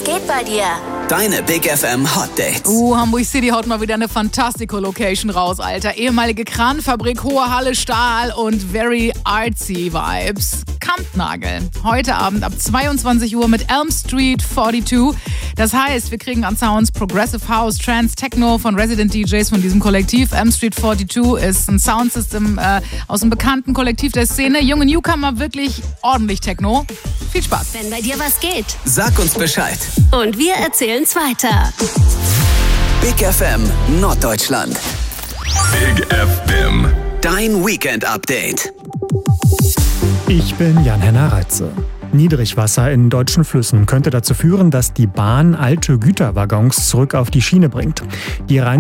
Was geht bei dir? Deine Big FM Hot Dates. Hamburg City haut mal wieder eine Fantastico-Location raus, Alter. Ehemalige Kranfabrik, hohe Halle, Stahl und very artsy Vibes. Kampnagel. Heute Abend ab 22 Uhr mit Elm Street 42. Das heißt, wir kriegen an Sounds Progressive House, Trance, Techno von Resident DJs von diesem Kollektiv. Elm Street 42 ist ein Soundsystem aus einem bekannten Kollektiv der Szene. Junge Newcomer, wirklich ordentlich Techno. Viel Spaß. Wenn bei dir was geht. Sag uns Bescheid. Und wir erzählen's weiter. Big FM Norddeutschland. Big FM. Dein Weekend-Update. Ich bin Jan-Henner Reitze. Niedrigwasser in deutschen Flüssen könnte dazu führen, dass die Bahn alte Güterwaggons zurück auf die Schiene bringt. Die